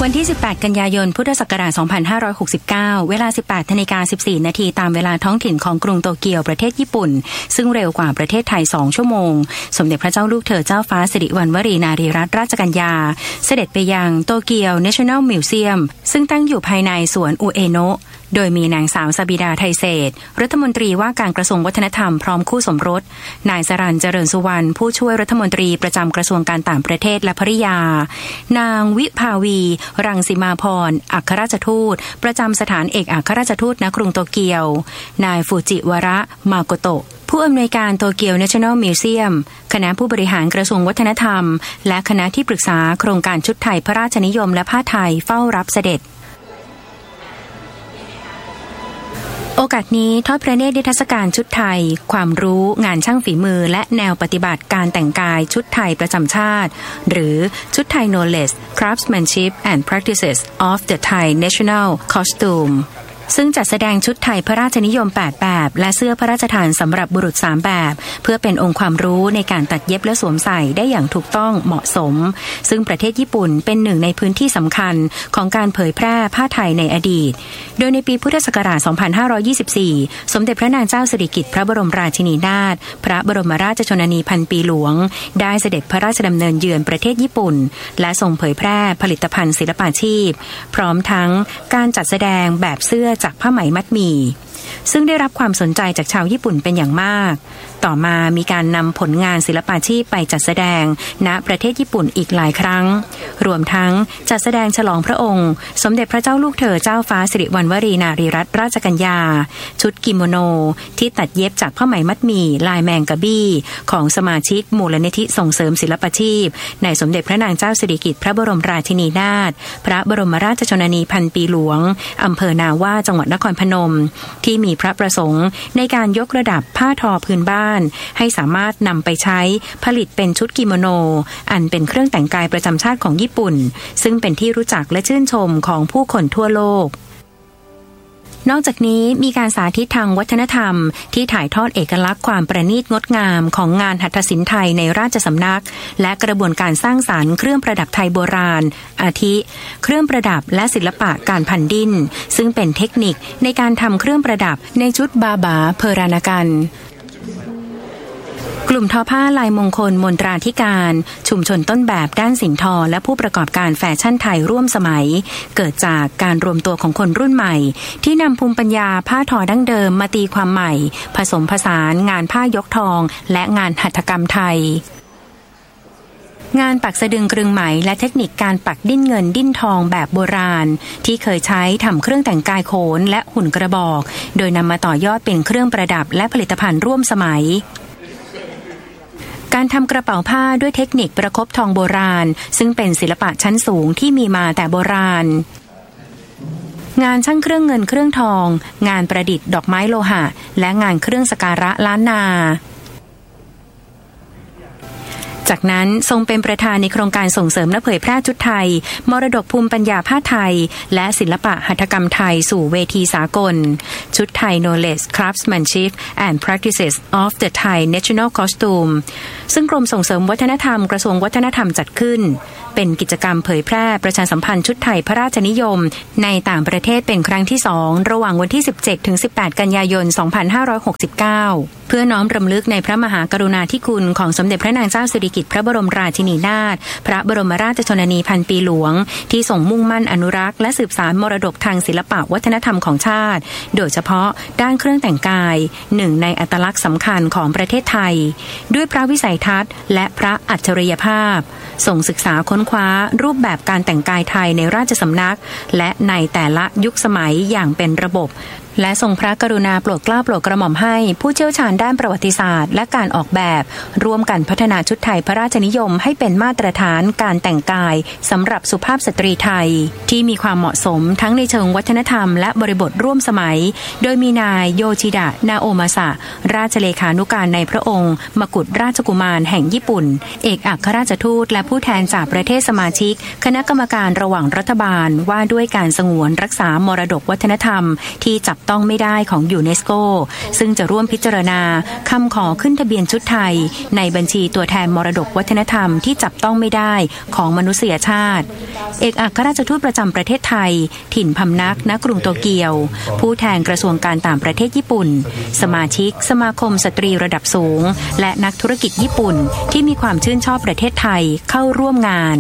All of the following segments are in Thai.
วันที่18กันยายนพุทธศักราช2569เวลา 18:14 นาทีตามเวลาท้องถิ่นของกรุงโตเกียวประเทศญี่ปุ่นซึ่งเร็วกว่าประเทศไทย2ชั่วโมงสมเด็จพระเจ้าลูกเธอเจ้าฟ้าสิริวัณวรีนารีรัตนราชกัญญาเสด็จไปยังโตเกียว National Museum ซึ่งตั้งอยู่ภายในสวนอุเอโนะโดยมีนางสาวซาบิดาไทเศษรัฐมนตรีว่าการกระทรวงวัฒนธรรมพร้อมคู่สมรสนายสรัญเจริญสุวรรณผู้ช่วยรัฐมนตรีประจำกระทรวงการต่างประเทศและภริยานางวิภาวีรังสิมาพรอัครราชทูตประจำสถานเอกอัครราชทูตณกรุงโตเกียวนายฟูจิวาระมาโกโตะผู้อำนวยการโตเกียว National Museum คณะผู้บริหารกระทรวงวัฒนธรรมและคณะที่ปรึกษาโครงการชุดไทยพระราชนิยมและผ้าไทยเฝ้ารับเสด็จโอกาสนี้ทอดพระเนตรนิทรรศการชุดไทยความรู้งานช่างฝีมือและแนวปฏิบัติการแต่งกายชุดไทยประจำชาติหรือชุดไทย Knowledge Craftsmanship and Practices of the Thai National Costumeซึ่งจัดแสดงชุดไทยพระราชนิยม8แบบและเสื้อพระราชทานสำหรับบุรุษ3แบบเพื่อเป็นองค์ความรู้ในการตัดเย็บและสวมใส่ได้อย่างถูกต้องเหมาะสมซึ่งประเทศญี่ปุ่นเป็นหนึ่งในพื้นที่สำคัญของการเผยแพร่ผ้าไทยในอดีตโดยในปีพุทธศักราช2524สมเด็จพระนางเจ้าสิริกิติ์พระบรมราชินีนาถพระบรมราชชนนีพันปีหลวงได้เสด็จพระราชดำเนินเยือนประเทศญี่ปุ่นและทรงเผยแพร่ผลิตภัณฑ์ศิลปาชีพพร้อมทั้งการจัดแสดงแบบเสื้อจากผ้าไหมมัดหมี่ซึ่งได้รับความสนใจจากชาวญี่ปุ่นเป็นอย่างมากต่อมามีการนำผลงานศิลปาชีพไปจัดแสดงณประเทศญี่ปุ่นอีกหลายครั้งรวมทั้งจัดแสดงฉลองพระองค์สมเด็จพระเจ้าลูกเธอเจ้าฟ้าสิริวัณวรีนารีรัตนราชกัญญาชุดกิโมโนที่ตัดเย็บจากผ้าไหมมัดหมี่ลายแมงกะบี้ของสมาชิกมูลนิธิส่งเสริมศิลปาชีพในสมเด็จพระนางเจ้าสิริกิติ์พระบรมราชินีนาถพระบรมราชชนนีพันปีหลวงอำเภอนาว่าจังหวัดนครพนมที่มีพระประสงค์ในการยกระดับผ้าทอพื้นบ้านให้สามารถนำไปใช้ผลิตเป็นชุดกิโมโนอันเป็นเครื่องแต่งกายประจำชาติของญี่ปุ่นซึ่งเป็นที่รู้จักและชื่นชมของผู้คนทั่วโลกนอกจากนี้มีการสาธิตทางวัฒนธรรมที่ถ่ายทอดเอกลักษณ์ความประณีตงดงามของงานหัตถศิลป์ไทยในราชสำนักและกระบวนการสร้างสรรค์เครื่องประดับไทยโบราณอาทิเครื่องประดับและศิลปะการพันดิ้นซึ่งเป็นเทคนิคในการทำเครื่องประดับในชุดบาบาเพรานากันกลุ่มทอผ้าลายมงคลมนตราธิการชุมชนต้นแบบด้านสินทอและผู้ประกอบการแฟชั่นไทยร่วมสมัยเกิดจากการรวมตัวของคนรุ่นใหม่ที่นำภูมิปัญญาผ้าทอดั้งเดิมมาตีความใหม่ผสมผสานงานผ้ายกทองและงานหัตถกรรมไทยงานปักสะดึงกรึงไหมและเทคนิคการปักดิ้นเงินดิ้นทองแบบโบราณที่เคยใช้ทำเครื่องแต่งกายโขนและหุ่นกระบอกโดยนำมาต่อยอดเป็นเครื่องประดับและผลิตภัณฑ์ร่วมสมัยการทำกระเป๋าผ้าด้วยเทคนิคประคบทองโบราณซึ่งเป็นศิลปะชั้นสูงที่มีมาแต่โบราณงานช่างเครื่องเงินเครื่องทองงานประดิษฐ์ดอกไม้โลหะและงานเครื่องสักการะล้านนาจากนั้นทรงเป็นประธานในโครงการส่งเสริมและเผยแพร่ชุดไทยมรดกภูมิปัญญาผ้าไทยและศิลปะหัตถกรรมไทยสู่เวทีสากลชุดไทย Knowledge Craftsmanship and Practices of the Thai National Costume ซึ่งกรมส่งเสริมวัฒนธรรมกระทรวงวัฒนธรรมจัดขึ้นเป็นกิจกรรมเผยแพร่ประชาสัมพันธ์ชุดไทยพระราชนิยมในต่างประเทศเป็นครั้งที่2ระหว่างวันที่ 17-18 กันยายน 2569 เพื่อน้อมรำลึกในพระมหากรุณาธิคุณของสมเด็จพระนางเจ้าสิริกิติ์พระบรมราชินีนาถพระบรมราชชนนีพันปีหลวงที่ทรงมุ่งมั่นอนุรักษ์และสืบสานมรดกทางศิลปะวัฒนธรรมของชาติโดยเฉพาะด้านเครื่องแต่งกายหนึ่งในอัตลักษณ์สำคัญของประเทศไทยด้วยพระวิสัยทัศน์และพระอัจฉริยภาพทรงศึกษาค้นคว้ารูปแบบการแต่งกายไทยในราชสำนักและในแต่ละยุคสมัยอย่างเป็นระบบและทรงพระกรุณาโปรดเกล้าโปรดกระหม่อมให้ผู้เชี่ยวชาญด้านประวัติศาสตร์และการออกแบบร่วมกันพัฒนาชุดไทยพระราชนิยมให้เป็นมาตรฐานการแต่งกายสำหรับสุภาพสตรีไทยที่มีความเหมาะสมทั้งในเชิงวัฒนธรรมและบริบทร่วมสมัยโดยมีนายโยชิดะนาโอมาสะราชเลขานุการในพระองค์มกุฎราชกุมารแห่งญี่ปุ่นเอกอัครราชทูตและผู้แทนจากประเทศสมาชิกคณะกรรมการระหว่างรัฐบาลว่าด้วยการสงวนรักษามรดกวัฒนธรรมที่จับต้องไม่ได้ของยูเนสโกซึ่งจะร่วมพิจารณาคำขอขึ้นทะเบียนชุดไทยในบัญชีตัวแทนมรดกวัฒนธรรมที่จับต้องไม่ได้ของมนุษยชาติเอกอัครราชทูตประจำประเทศไทยถิ่นพำนักณกรุงโตเกียวผู้แทนกระทรวงการต่างประเทศญี่ปุ่นสมาชิกสมาคมสตรีระดับสูงและนักธุรกิจญี่ปุ่นที่มีความชื่นชอบประเทศไทยเข้าร่วมงาน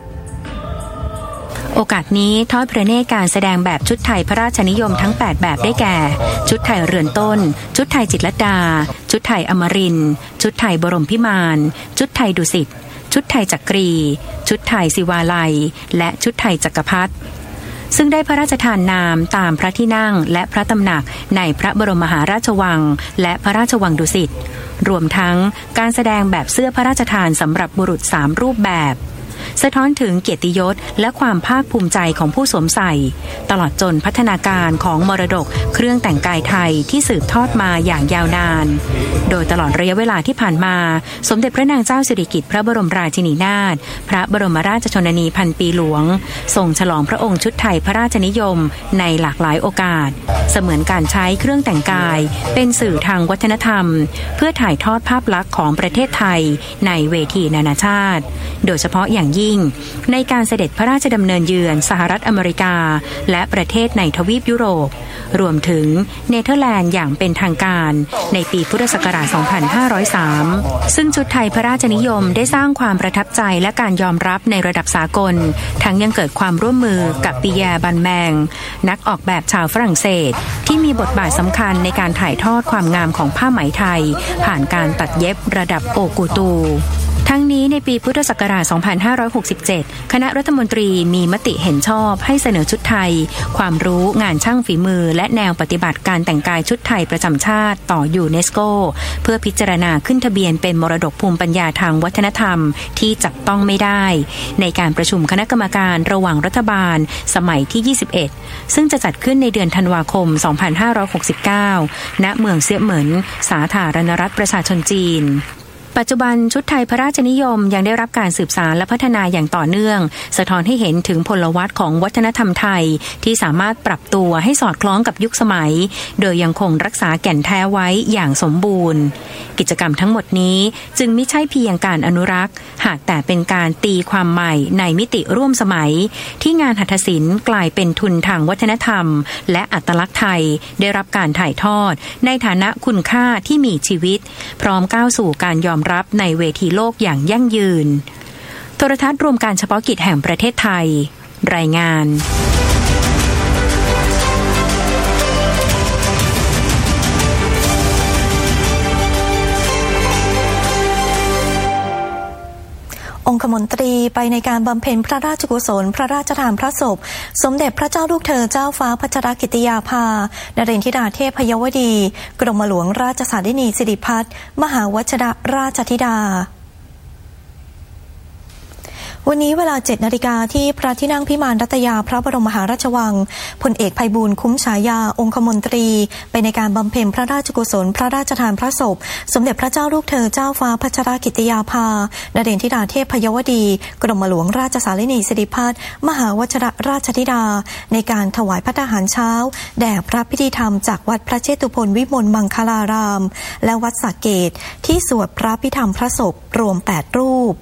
โอกาสนี้ทอดพระเนตรการแสดงแบบชุดไทยพระราชนิยมทั้ง8แบบได้แก่ชุดไทยเรือนต้นชุดไทยจิตรลดาชุดไทยอมรินทร์ชุดไทยบรมพิมานชุดไทยดุสิตชุดไทยจักรีชุดไทยศิวาลัยและชุดไทยจักรพรรดิซึ่งได้พระราชทานนามตามพระที่นั่งและพระตำหนักในพระบรมมหาราชวังและพระราชวังดุสิตรวมทั้งการแสดงแบบเสื้อพระราชทานสำหรับบุรุษ3รูปแบบสะท้อนถึงเกียรติยศและความภาคภูมิใจของผู้สวมใส่ตลอดจนพัฒนาการของมรดกเครื่องแต่งกายไทยที่สืบทอดมาอย่างยาวนานโดยตลอดระยะเวลาที่ผ่านมาสมเด็จพระนางเจ้าสิริกิติ์พระบรมราชินีนาถพระบรมราชชนนีพันปีหลวงทรงฉลองพระองค์ชุดไทยพระราชนิยมในหลากหลายโอกาสเสมือนการใช้เครื่องแต่งกายเป็นสื่อทางวัฒนธรรมเพื่อถ่ายทอดภาพลักษณ์ของประเทศไทยในเวทีนานาชาติโดยเฉพาะอย่างยิ่งในการเสด็จพระราชดำเนินเยือนสหรัฐอเมริกาและประเทศในทวีปยุโรปรวมถึงเนเธอร์แลนด์อย่างเป็นทางการในปีพุทธศักราช 2503 ซึ่งชุดไทยพระราชนิยมได้สร้างความประทับใจและการยอมรับในระดับสากลทั้งยังเกิดความร่วมมือกับปิแยร์บันแมงนักออกแบบชาวฝรั่งเศสที่มีบทบาทสำคัญในการถ่ายทอดความงามของผ้าไหมไทยผ่านการตัดเย็บระดับโอกูตูทั้งนี้ในปีพุทธศักราช 2567 คณะรัฐมนตรีมีมติเห็นชอบให้เสนอชุดไทยความรู้งานช่างฝีมือและแนวปฏิบัติการแต่งกายชุดไทยประจำชาติต่อยูเนสโกเพื่อพิจารณาขึ้นทะเบียนเป็นมรดกภูมิปัญญาทางวัฒนธรรมที่จับต้องไม่ได้ในการประชุมคณะกรรมการระหว่างรัฐบาลสมัยที่ 21 ซึ่งจะจัดขึ้นในเดือนธันวาคม 2569 ณ เมืองเซี่ยเหมินสาธารณรัฐประชาชนจีนปัจจุบันชุดไทยพระราชนิยมยังได้รับการสืบสานและพัฒนาอย่างต่อเนื่องสะท้อนให้เห็นถึงพลวัตของวัฒนธรรมไทยที่สามารถปรับตัวให้สอดคล้องกับยุคสมัยโดยยังคงรักษาแก่นแท้ไว้อย่างสมบูรณ์กิจกรรมทั้งหมดนี้จึงไม่ใช่เพียงการอนุรักษ์หากแต่เป็นการตีความใหม่ในมิติร่วมสมัยที่งานหัตถศิลป์กลายเป็นทุนทางวัฒนธรรมและอัตลักษณ์ไทยได้รับการถ่ายทอดในฐานะคุณค่าที่มีชีวิตพร้อมก้าวสู่การยอมรับในเวทีโลกอย่างยั่งยืนโทรทัศน์รวมการเฉพาะกิจแห่งประเทศไทยรายงานองคมนตรีไปในการบำเพ็ญพระราชกุศลพระราชทานพระศพสมเด็จพระเจ้าลูกเธอเจ้าฟ้าพัชรกิติยาภานเรนธิดาเทพยวดีกรมหลวงราชสารินีสิริพัฒน์มหาวชิรราชธิดาวันนี้เวลา 7 นาฬิกาที่พระที่นั่งพิมานรัตยาพระบรมมหาราชวังพลเอกไพบูลย์คุ้มฉายาองคมนตรีไปในการบำเพ็ญพระราชกุศลพระราชทานพระศพสมเด็จพระเจ้าลูกเธอเจ้าฟ้าพัชรกิติยาภานเรนธิดาเทพยวดีกรมหลวงราชสารินีสิริพัฒน์มหาวชิรราชธิดาในการถวายภัตตาหารเช้าแด่พระพิธีธรรมจากวัดพระเชตุพนวิมลมังคลารามและวัดสระเกตที่สวดพระพิธรรมพระศพรวม8รูป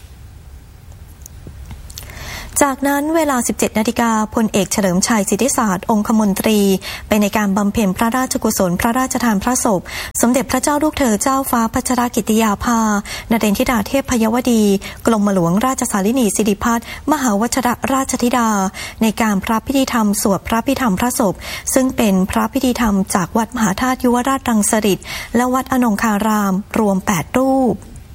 จากนั้นเวลา 17 นาฬิกาพลเอกเฉลิมชัยสิทธิศาสตร์องคมนตรีไปในการบำเพ็ญพระราชกุศลพระราชทานพระศพสมเด็จพระเจ้าลูกเธอเจ้าฟ้าพัชรกิติยาภานเรนธิดาเทพยวดีกรมหลวงราชสารินีสิริพัฒน์มหาวชิรราชธิดาในการพระพิธีธรรมสวดพระพิธรรมพระศพซึ่งเป็นพระพิธีธรรมจากวัดมหาธาตุยุวราชรังสฤษฎ์และวัดอนงคารามรวม8รูป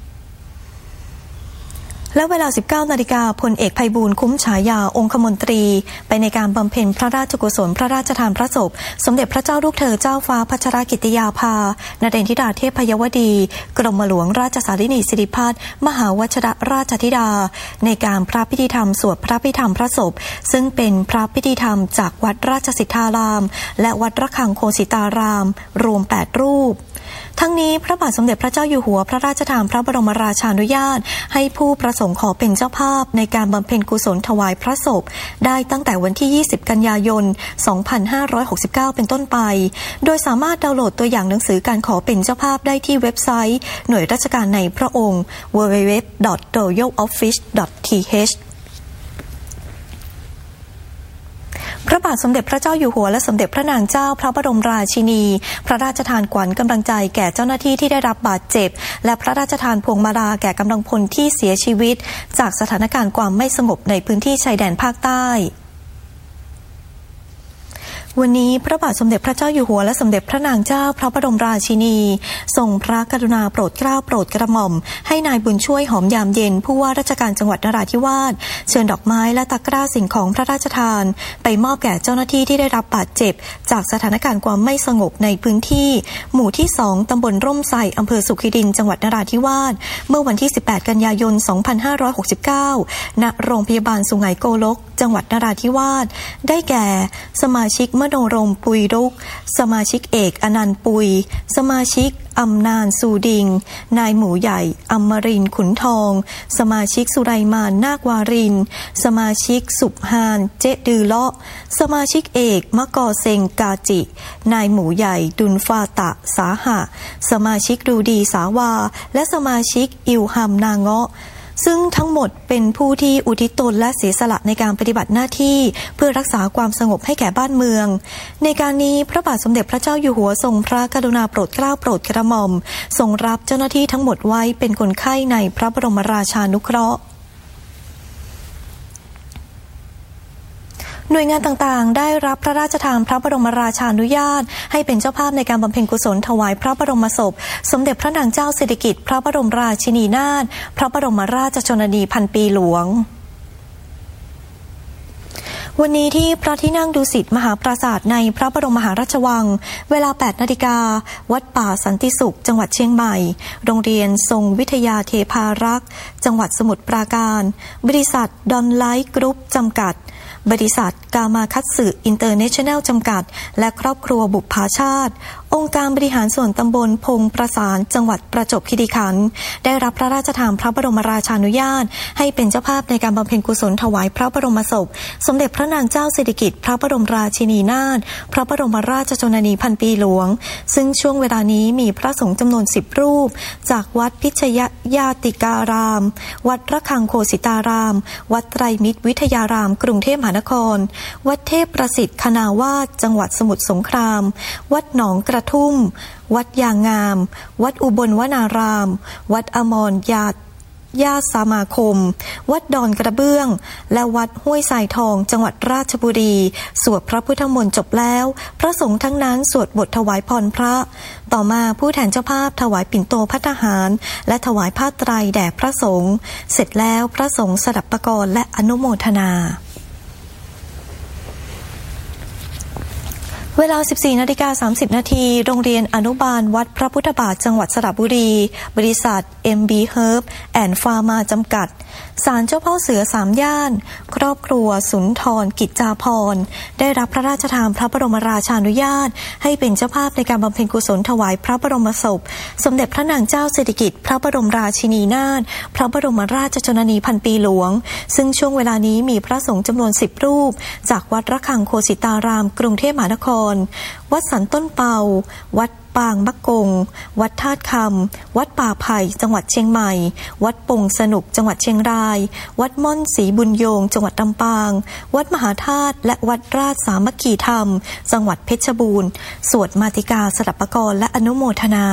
และเวลา 19 นาฬิกาพลเอกไพบูลย์คุ้มฉายาองคมนตรีไปในการบำเพ็ญพระราชกุศลพระราชทานพระศพสมเด็จพระเจ้าลูกเธอเจ้าฟ้าพัชรกิติยาภานเรนธิดาเทพยวดีกรมหลวงราชสารินีสิริพัฒน์มหาวชิรราชธิดาในการพระพิธีธรรมสวดพระพิธรรมพระศพซึ่งเป็นพระพิธีธรรมจากวัดราชสิทธารามและวัดระฆังโคสิตารามรวม8รูปทั้งนี้พระบาทสมเด็จพระเจ้าอยู่หัวพระราชทานพระบรมราชานุญาตให้ผู้ประสงค์ขอเป็นเจ้าภาพในการบำเพ็ญกุศลถวายพระศพได้ตั้งแต่วันที่ 20 กันยายน 2569 เป็นต้นไปโดยสามารถดาวน์โหลดตัวอย่างหนังสือการขอเป็นเจ้าภาพได้ที่เว็บไซต์หน่วยราชการในพระองค์ www.royaloffice.thพระบาทสมเด็จพระเจ้าอยู่หัวและสมเด็จพระนางเจ้าพระบรมราชินีพระราชทานขวัญกำลังใจแก่เจ้าหน้าที่ที่ได้รับบาดเจ็บและพระราชทานพวงมาลัยแก่กำลังพลที่เสียชีวิตจากสถานการณ์ความไม่สงบในพื้นที่ชายแดนภาคใต้วันนี้พระบาทสมเด็จพระเจ้าอยู่หัวและสมเด็จพระนางเจ้าพระบรมราชินีทรงพระกรุณาโปรดเกล้าโปรดกระหม่อมให้นายบุญช่วยหอมยามเย็นผู้ว่าราชการจังหวัดนราธิวาสเชิญดอกไม้และตะกร้าสิ่งของพระราชทานไปมอบแก่เจ้าหน้าที่ที่ได้รับบาดเจ็บจากสถานการณ์ความไม่สงบในพื้นที่หมู่ที่ 2 ตำบลร่มไทรอำเภอสุขิดินจังหวัดนราธิวาสเมื่อวันที่ 18 กันยายน 2569 ณ โรงพยาบาลสุไหงโกลกจังหวัดนราธิวาสได้แก่สมาชิกมโนรมปุยรุกสมาชิกเอกอนันต์ปุยสมาชิกอำนานสูดิงนายหมูใหญ่อมรินทร์ขุนทองสมาชิกสุไรมานนาควารินสมาชิกสุบฮานเจดือเลาะสมาชิกเอกมะกอเซงกาจินายหมูใหญ่ดุนฟาตะสาหะสมาชิกดูดีสาวาและสมาชิกอิวฮัมนางะซึ่งทั้งหมดเป็นผู้ที่อุทิศตนและเสียสละในการปฏิบัติหน้าที่เพื่อรักษาความสงบให้แก่บ้านเมืองในการนี้พระบาทสมเด็จพระเจ้าอยู่หัวทรงพระกรุณาโปรดเกล้าโปรดกระหม่อมทรงรับเจ้าหน้าที่ทั้งหมดไว้เป็นคนไข้ในพระบรมราชานุเคราะห์หน่วยงานต่างๆได้รับพระราชทานพระบรมราชานุญาตให้เป็นเจ้าภาพในการบำเพ็ญกุศลถวายพระบรมศพสมเด็จพระนางเจ้าสิริกิติ์พระบรมราชินีนาถพระบรมราชชนนีพันปีหลวงวันนี้ที่พระที่นั่งดุสิตมหาปราสาทในพระบรมมหาราชวังเวลา 8 นาฬิกาวัดป่าสันติสุขจังหวัดเชียงใหม่โรงเรียนทรงวิทยาเทพารักษ์จังหวัดสมุทรปราการบริษัทดอนไลท์กรุ๊ปจำกัดบริษัทกามาคัตสึอินเตอร์เนชั่นแนลจำกัดและครอบครัวบุพชาติองค์การบริหารส่วนตำบลพงประสานจังหวัดประจวบคีรีขันธ์ได้รับพระราชทานพระบรมราชานุญาตให้เป็นเจ้าภาพในการบำเพ็ญกุศลถวายพระบรมศพสมเด็จพระนางเจ้าสิริกิติ์พระบรมราชินีนาถพระบรมราชชนนีพันปีหลวงซึ่งช่วงเวลานี้มีพระสงฆ์จำนวน10 รูปจากวัดพิชยาติการามวัดระฆังโคสิตารามวัดไตรมิตรวิทยารามกรุงเทพมหานครวัดเทพประสิทธิ์คณาวาสจังหวัดสมุทรสงครามวัดหนองกระทุ่มวัดยางงามวัดอุบลวนารามวัดอมรญาติสมาคมวัดดอนกระเบื้องและวัดห้วยทรายทองจังหวัดราชบุรีสวดพระพุทธมนต์จบแล้วพระสงฆ์ทั้งนั้นสวดบทถวายพรพระต่อมาผู้แทนเจ้าภาพถวายปิ่นโตภัตตาหารและถวายผ้าไตรแด่พระสงฆ์เสร็จแล้วพระสงฆ์สดับปกรณ์และอนุโมทนาเวลา 14:30 นาทีโรงเรียนอนุบาลวัดพระพุทธบาทจังหวัดสระบุรีบริษัท MB Herb and Pharma จำกัดศาลเจ้าพ่อเสือ3 ย่านครอบครัวสุนทรกิจจาภรณ์ได้รับพระราชทานพระบรมราชานุญาตให้เป็นเจ้าภาพในการบำเพ็ญกุศลถวายพระบรมศพสมเด็จพระนางเจ้าสิริกิติ์พระบรมราชินีนาถพระบรมราชชนนีพันปีหลวงซึ่งช่วงเวลานี้มีพระสงฆ์จำนวน10 รูปจากวัดระฆังโคสิตารามกรุงเทพมหานครวัดสันต้นเปาวัดปางมะกงวัดธาตุคำวัดป่าไผ่จังหวัดเชียงใหม่วัดปงสนุกจังหวัดเชียงรายวัดม่อนศรีบุญโยงจังหวัดลำปางวัดมหาธาตุและวัดราชสามัคคีธรรมจังหวัดเพชรบูรณ์สวดมาติกาสดับปกรณ์และอนุโมทนา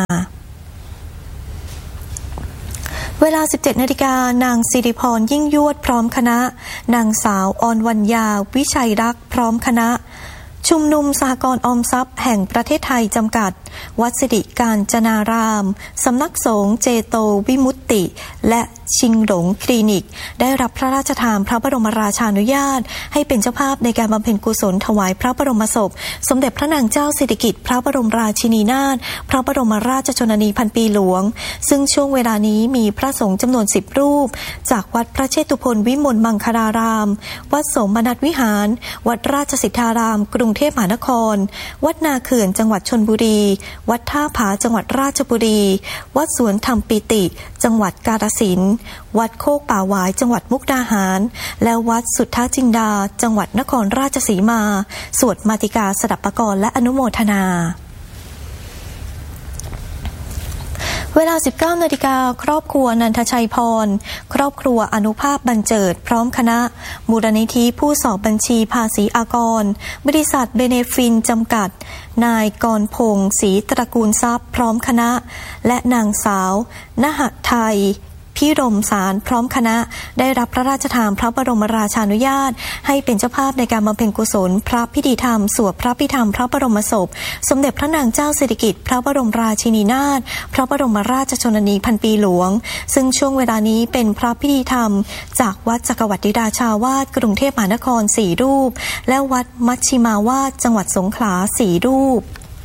เวลา 17 นาฬิกานางสิริพรยิ่งยวดพร้อมคณะนางสาวอรวรรยาวิชัยรักพร้อมคณะชุมนุมสหกรณ์ออมทรัพย์แห่งประเทศไทยจำกัดวัดสิริกาญจนารามสำนักสงฆ์เจโตวิมุตติและชิงหลงคลินิกได้รับพระราชทานพระบรมราชานุญาตให้เป็นเจ้าภาพในการบำเพ็ญกุศลถวายพระบรมศพสมเด็จพระนางเจ้าสิริกิติ์พระบรมราชินีนาถพระบรมราชชนนีพันปีหลวงซึ่งช่วงเวลานี้มีพระสงฆ์จำนวน10รูปจากวัดพระเชตุพนวิมลมังคลารามวัดสมนัสวิหารวัดราชสิทธารามกรุงเทพมหานครวัดนาเขื่อนจังหวัดชลบุรีวัดท่าผาจังหวัดราชบุรีวัดสวนธรรมปิติจังหวัดกาฬสินธุ์วัดโคกป่าหวายจังหวัดมุกดาหารและวัดสุทธาจินดาจังหวัดนครราชสีมาสวดมาติกาสดับปกรณ์และอนุโมทนาเวลา 19 นาฬิกาครอบครัวนันทชัยพรครอบครัวอนุภาพบรรเจิดพร้อมคณะมูลนิธิผู้สอบบัญชีภาษีอากรบริษัทเบเนฟินจำกัดนายกรพงศ์ศรีตระกูลทรัพย์พร้อมคณะและนางสาวนหไทยพิรมสารพร้อมคณะได้รับพระราชทานพระบรมราชานุญาตให้เป็นเจ้าภาพในการบำเพ็ญกุศลพระพิธีธรรมสวดพระพิธรรมพระบรมศพสมเด็จพระนางเจ้าสิริกิติ์พระบรมราชินีนาถพระบรมราชชนนีพันปีหลวงซึ่งช่วงเวลานี้เป็นพระพิธีธรรมจากวัดจักรวรรดิราชาวาสกรุงเทพมหานคร4รูปและวัดมัชชิมาวาสจังหวัดสงขลา4รูป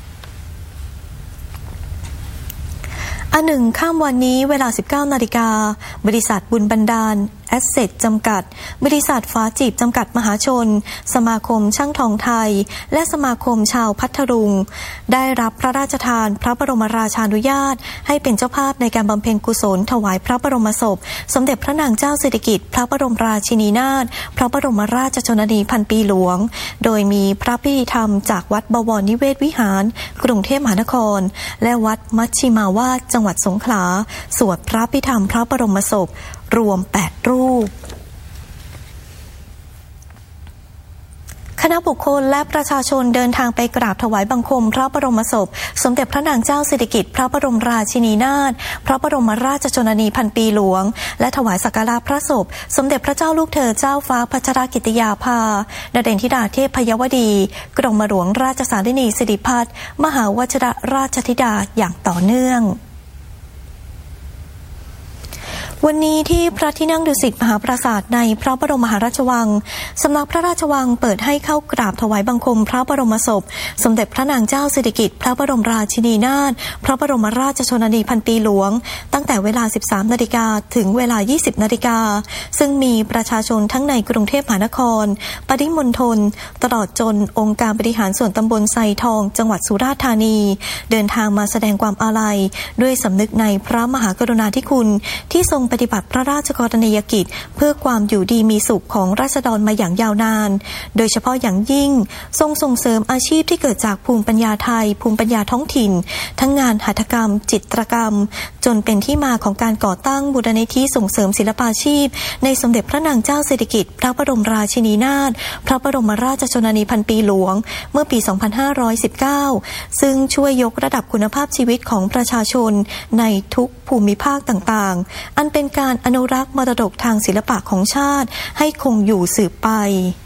1 ค่ำวันนี้เวลา 19 นาฬิกาบริษัทบุญบันดาลแอสเซทจำกัดบริษัทฟ้าจีบจำกัดมหาชนสมาคมช่างทองไทยและสมาคมชาวพัทลุงได้รับพระราชทานพระบรมราชานุญาตให้เป็นเจ้าภาพในการบำเพ็ญกุศลถวายพระบรมศพสมเด็จพระนางเจ้าสิริกิติ์พระบรมราชินีนาถพระบรมราชชนนีพันปีหลวงโดยมีพระพิธีธรรมจากวัดบวรนิเวศวิหารกรุงเทพมหานครและวัดมัชชิมาวาสจังหวัดสงขลาสวดพระพิธรรมพระบรมศพรวม8รูปคณะบุคคลและประชาชนเดินทางไปกราบถวายบังคมพระบรมศพสมเด็จพระนางเจ้าสิริกิติ์พระบรมราชินีนาถพระบรมราชชนนีพันปีหลวงและถวายสักการะพระศพสมเด็จพระเจ้าลูกเธอเจ้าฟ้าพัชรกิติยาภานเรนทิดาเทพยวดีกรมหลวงราชสารินีสิริพัฒน์มหาวชิรราชธิดาอย่างต่อเนื่องวันนี้ที่พระที่นั่งดุสิตมหาปราสาทในพระบรมมหาราชวังสำนักพระราชวังเปิดให้เข้ากราบถวายบังคมพระบรมศพสมเด็จพระนางเจ้าสิริกิติ์พระบรมราชินีนาถพระบรมราชชนนีพันปีหลวงตั้งแต่เวลา 13 นาฬิกาถึงเวลา 20 นาฬิกาซึ่งมีประชาชนทั้งในกรุงเทพมหานครปริมณฑลตลอดจนองค์การบริหารส่วนตำบลไซทองจังหวัดสุราษฎร์ธานีเดินทางมาแสดงความอาลัยด้วยสำนึกในพระมหากรุณาธิคุณที่ทรงปฏิบัติพระราชกรณียกิจเพื่อความอยู่ดีมีสุขของราษฎรมาอย่างยาวนานโดยเฉพาะอย่างยิ่งทรงส่งเสริมอาชีพที่เกิดจากภูมิปัญญาไทยภูมิปัญญาท้องถิ่นทั้งงานหัตถกรรมจิตรกรรมจนเป็นที่มาของการก่อตั้งมูลนิธิส่งเสริมศิลปาชีพในสมเด็จพระนางเจ้าสิริกิติ์พระบรมราชินีนาถพระบรมราชชนนีพันปีหลวงเมื่อปี 2519 ซึ่งช่วยยกระดับคุณภาพชีวิตของประชาชนในทุกภูมิภาคต่างๆอันเป็นการอนุรักษ์มรดกทางศิลปะของชาติให้คงอยู่สืบไป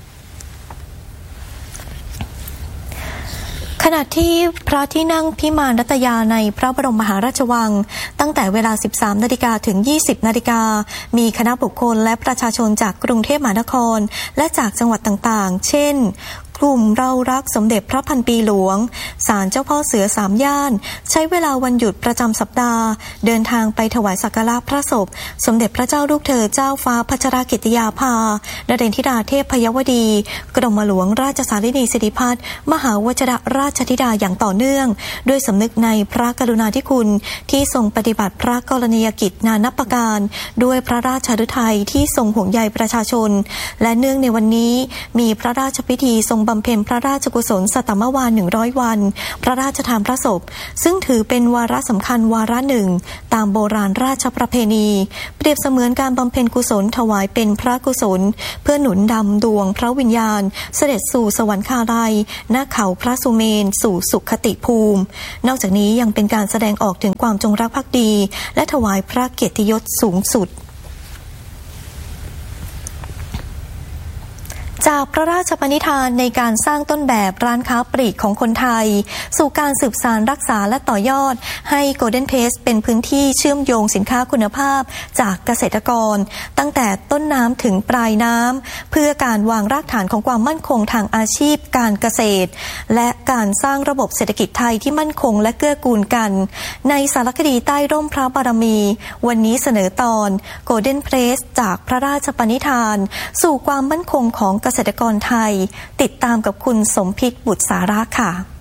ขณะที่พระที่นั่งพิมานรัตยาในพระบรมมหาราชวังตั้งแต่เวลา 13 นาฬิกาถึง 20 นาฬิกามีคณะบุคคลและประชาชนจากกรุงเทพมหานครและจากจังหวัดต่างๆเช่นกลุ่มเรารักสมเด็จพระพันปีหลวงศาลเจ้าพ่อเสือ3ย่านใช้เวลาวันหยุดประจำสัปดาห์เดินทางไปถวายสักการะพระศพสมเด็จพระเจ้าลูกเธอเจ้าฟ้าพัชรกิติยาภานเรนทิดาเทพยวดีกรมหลวงราชสารินีสิริพัฒน์มหาวชิรราชธิดาอย่างต่อเนื่องด้วยสำนึกในพระกรุณาธิคุณที่ทรงปฏิบัติพระกรณียกิจนานับประการด้วยพระราชฤทัยที่ทรงห่วงใยประชาชนและเนื่องในวันนี้มีพระราชพิธีทรงบำเพ็ญพระราชกุศลสัตมวาล100 วันพระราชทานพระศพซึ่งถือเป็นวาระสำคัญวาระหนึ่งตามโบราณราชประเพณีเปรียบเสมือนการบำเพ็ญกุศลถวายเป็นพระกุศลเพื่อหนุนดำดวงพระวิญญาณเสด็จสู่สวรรคาลัยณเขาพระสุเมนสู่สุขติภูมินอกจากนี้ยังเป็นการแสดงออกถึงความจงรักภักดีและถวายพระเกียรติยศสูงสุดจากพระราชปณิธานในการสร้างต้นแบบร้านค้าปลีกของคนไทยสู่การสืบสานรักษาและต่อยอดให้ Golden Pace เป็นพื้นที่เชื่อมโยงสินค้าคุณภาพจากเกษตรกรตั้งแต่ต้นน้ำถึงปลายน้ำเพื่อการวางรากฐานของความมั่นคงทางอาชีพการเกษตรและการสร้างระบบเศรษฐกิจไทยที่มั่นคงและเกื้อกูลกันในสารคดีใต้ร่มพระบารมีวันนี้เสนอตอน Golden Pace จากพระราชปณิธานสู่ความมั่นคงของเกษตรกรไทยติดตามกับคุณสมพิษบุตรสาระค่ะ